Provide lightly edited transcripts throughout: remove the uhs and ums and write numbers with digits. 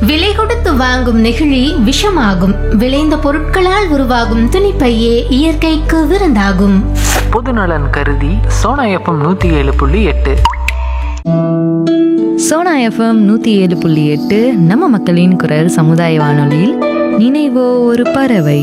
விலை கொடுத்து வாங்கும் நெகிழி விஷமாகும். விளைந்த பொருட்களால் உருவாகும் துணிப்பையே இயற்கைக்கு விருந்தாகும். பொதுநலன் கருதி சோனா எஃப்எம் 107.8. சோனா எஃப்எம் 107.8 நம்ம மக்களின் குரல் சமுதாய வானொலியில் நினைவோ ஒரு பறவை.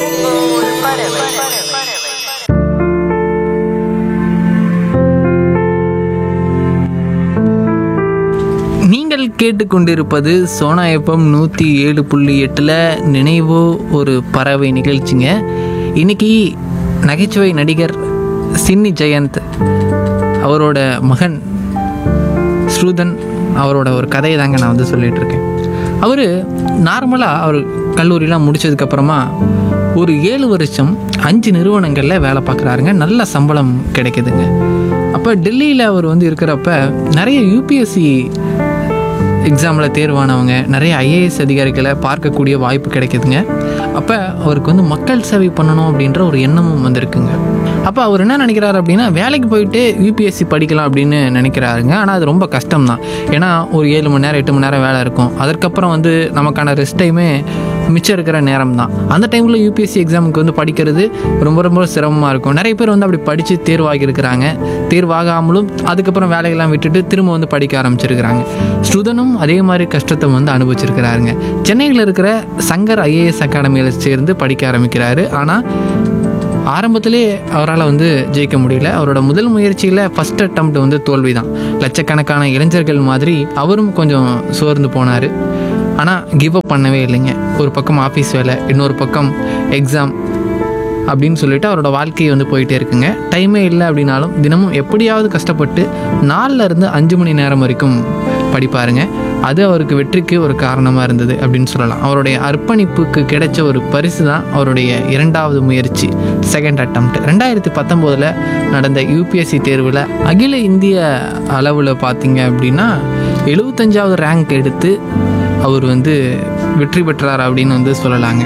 நீங்கள் கேட்டுக்கொண்டிருப்பது சோனா எஃப்எம் 107.8 நினைவோ ஒரு பறவை நிகழ்ச்சிங்க. இன்னைக்கு நகைச்சுவை நடிகர் சின்னி ஜெயந்த் அவரோட மகன் ஸ்ருதன் அவரோட ஒரு கதையை தாங்க நான் வந்து சொல்லிகிட்டு இருக்கேன். அவர் நார்மலாக அவர் கல்லூரியெலாம் முடித்ததுக்கப்புறமா ஒரு 7 வருஷம் 5 நிறுவனங்களில் வேலை பார்க்குறாருங்க. நல்ல சம்பளம் கிடைக்குதுங்க. அப்போ டெல்லியில் அவர் வந்து இருக்கிறப்ப நிறைய யூபிஎஸ்சி எக்ஸாமில் தேர்வானவங்க, நிறைய ஐஏஎஸ் அதிகாரிகளை பார்க்கக்கூடிய வாய்ப்பு கிடைக்குதுங்க. அப்போ அவருக்கு வந்து மக்கள் சேவை பண்ணணும் அப்படின்ற ஒரு எண்ணமும் வந்திருக்குங்க. அப்போ அவர் என்ன நினைக்கிறாரு அப்படின்னா, வேலைக்கு போயிட்டு யூபிஎஸ்சி படிக்கலாம் அப்படின்னு நினைக்கிறாருங்க. ஆனால் அது ரொம்ப கஷ்டம்தான். ஏன்னா ஒரு 7 மணி நேரம் 8 மணி நேரம் வேலை இருக்கும். அதற்கப்புறம் வந்து நமக்கான ரெஸ்ட் டைமே மிச்சம் இருக்கிற நேரம் தான். அந்த டைமில் யூபிஎஸ்சி எக்ஸாமுக்கு வந்து படிக்கிறது ரொம்ப ரொம்ப சிரமமாக இருக்கும். நிறைய பேர் வந்து அப்படி படித்து தேர்வாகி இருக்கிறாங்க. தேர்வாகாமலும் அதுக்கப்புறம் வேலையெல்லாம் விட்டுட்டு திரும்ப வந்து படிக்க ஆரம்பிச்சிருக்கிறாங்க. ஸ்ருதனும் அதே மாதிரி கஷ்டத்தை வந்து அனுபவிச்சிருக்கிறாருங்க. சென்னையில் இருக்கிற சங்கர் ஐஏஎஸ் அகாடமியில் சேர்ந்து படிக்க ஆரம்பிக்கிறாரு. ஆனால் ஆரம்பத்திலே அவரால் வந்து ஜெயிக்க முடியல. அவரோட முதல் முயற்சியில் ஃபஸ்ட் அட்டெம்ப்ட் வந்து தோல்வி தான். லட்சக்கணக்கான இளைஞர்கள் மாதிரி அவரும் கொஞ்சம் சோர்ந்து போனார். ஆனால் கிவ் அப் பண்ணவே இல்லைங்க. ஒரு பக்கம் ஆஃபீஸ் வேலை, இன்னொரு பக்கம் எக்ஸாம் அப்படின்னு சொல்லிட்டு அவரோட வாழ்க்கையை வந்து போயிட்டே இருக்குங்க. டைமே இல்லை அப்படின்னாலும் தினமும் எப்படியாவது கஷ்டப்பட்டு 4லேருந்து 5 மணி நேரம் வரைக்கும் படிப்பாருங்க. அது அவருக்கு வெற்றிக்கு ஒரு காரணமாக இருந்தது அப்படின்னு சொல்லலாம். அவருடைய அர்ப்பணிப்புக்கு கிடைச்ச ஒரு பரிசு தான் அவருடைய 2வது முயற்சி, செகண்ட் அட்டெம்ப்ட். 2019 நடந்த யூபிஎஸ்சி தேர்வில் அகில இந்திய அளவில் பார்த்தீங்க அப்படின்னா 75வது ரேங்க் எடுத்து அவர் வந்து வெற்றி பெற்றார் அப்படின்னு வந்து சொல்லலாங்க.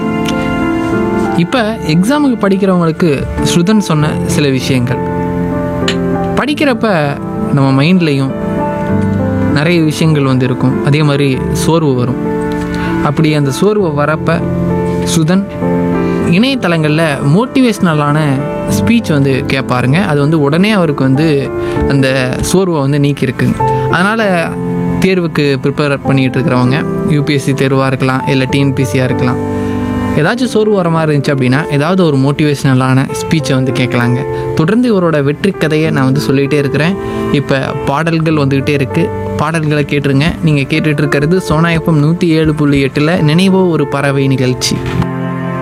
இப்போ எக்ஸாமுக்கு படிக்கிறவங்களுக்கு ஸ்ருதன் சொன்ன சில விஷயங்கள், படிக்கிறப்ப நம்ம மைண்ட்லேயும் நிறைய விஷயங்கள் வந்து இருக்கும். அதே மாதிரி சோர்வு வரும். அப்படி அந்த சோர்வு வரப்போ ஸ்ருதன் இணையதளங்களில் மோட்டிவேஷ்னலான ஸ்பீச் வந்து கேட்பாருங்க. அது வந்து உடனே அவருக்கு வந்து அந்த சோர்வை வந்து நீக்கியிருக்குங்க. அதனால் தேர்வுக்கு ப்ரிப்பேர் பண்ணிகிட்டு இருக்கிறவங்க, யூபிஎஸ்சி தேர்வாக இருக்கலாம், இல்லை டிஎன்பிசியாக இருக்கலாம், ஏதாச்சும் சோர்வு வர மாதிரி இருந்துச்சு அப்படின்னா ஏதாவது ஒரு மோட்டிவேஷ்னலான ஸ்பீச்சை வந்து கேட்கலாங்க. தொடர்ந்து இவரோட வெற்றி கதையை நான் வந்து சொல்லிகிட்டே இருக்கிறேன். இப்போ பாடல்கள் வந்துக்கிட்டே இருக்குது. பாடல்களை கேட்டுருங்க. நீங்கள் கேட்டுட்டு இருக்கிறது சோனா எஃப்எம் 107.8 நினைவோ ஒரு பறவை நிகழ்ச்சி.